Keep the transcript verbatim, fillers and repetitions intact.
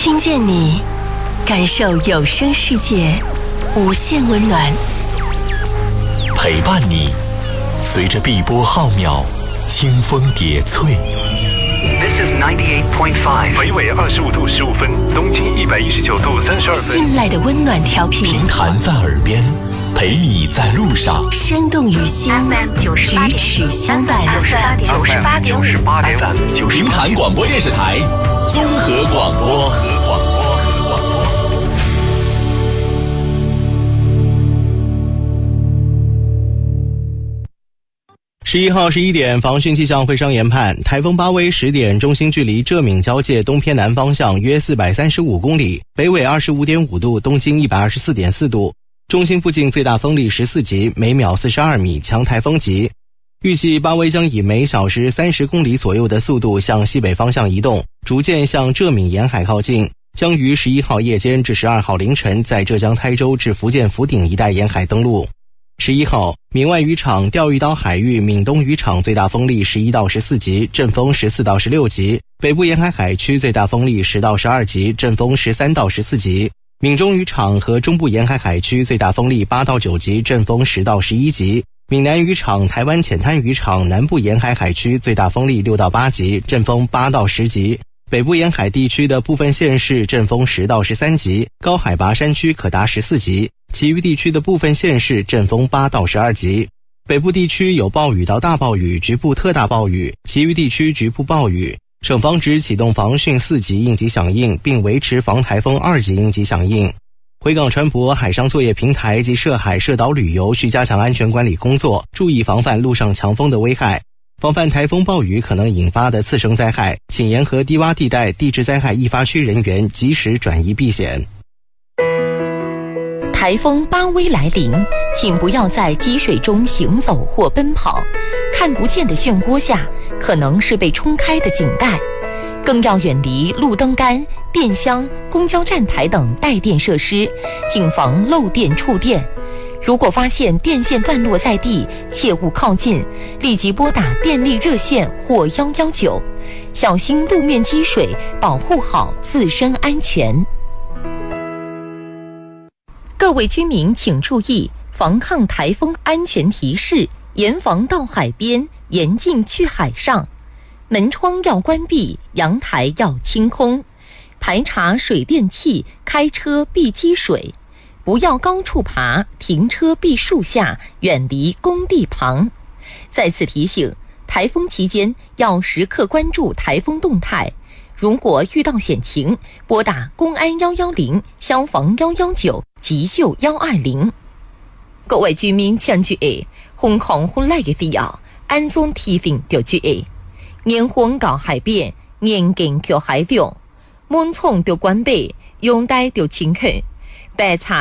听见你，感受有声世界无限温暖， 陪伴你，随着碧波浩渺，清风叠翠。 This is ninety-eight point five， 北纬二十五度十五分，东经一百一十九度三十二分。 信赖的温暖调频， 平潭在耳边，陪你在路上。 生动于心，咫尺相伴。 九十八点五，九十八点五， 平潭广播电视台综合广播。 十一号十一点，防汛气象会商研判，台风巴威十点，中心距离浙闽交界东偏南方向约四百三十五公里，北纬二十五点五度，东经一百二十四点四度。中心附近最大风力十四级，每秒四十二米，强台风级。预计巴威将以每小时三十公里左右的速度向西北方向移动，逐渐向浙闽沿海靠近，将于十一号夜间至十二号凌晨在浙江台州至福建福鼎一带沿海登陆。十一号，闽外渔场钓鱼岛海域闽东渔场最大风力十一到十四级，阵风十四到十六级；北部沿海海区最大风力十到十二级，阵风十三到十四级；闽中渔场和中部沿海海区最大风力八到九级，阵风十到十一级；闽南渔场、台湾浅滩渔场南部沿海海区最大风力六到八级，阵风八到十级；北部沿海地区的部分县市阵风十到十三级，高海拔山区可达十四级。其余地区的部分县市阵风八到十二级，北部地区有暴雨到大暴雨，局部特大暴雨，其余地区局部暴雨。省防指启动防汛四级应急响应，并维持防台风二级应急响应。回港船舶、海上作业平台及涉海涉岛旅游需加强安全管理工作，注意防范陆上强风的危害，防范台风暴雨可能引发的次生灾害，请沿河低洼地带地质灾害易发区人员及时转移避险。 台风巴威来临，请不要在积水中行走或奔跑，看不见的漩涡下可能是被冲开的井盖，更要远离路灯杆、电箱、公交站台等带电设施，谨防漏电触电。如果发现电线断落在地，切勿靠近，立即拨打电力热线或一一九，小心路面积水，保护好自身安全。各位居民请注意防抗台风安全提示，严防到海边，严禁去海上。门窗要关闭，阳台要清空，排查水电气，开车避积水，不要高处爬，停车避树下，远离工地旁。再次提醒，台风期间要时刻关注台风动态，如果遇到险情，拨打公安一一零、消防一一九、急救一二零。各位居民请注意，风狂风来嘅時候，安全提醒要注意。嚴防到海邊，嚴禁去海中，門窗要關閉，陽台要清空，排查